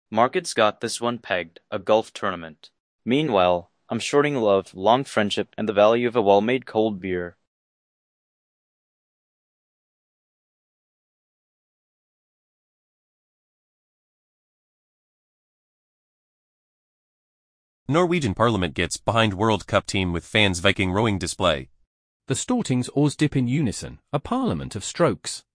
Market's got this one pegged, a golf tournament. Meanwhile, I'm shorting love, long friendship, and the value of a well-made cold beer. Norwegian Parliament gets behind World Cup team with fans Viking rowing display. The Stortings oars dip in unison, a parliament of strokes.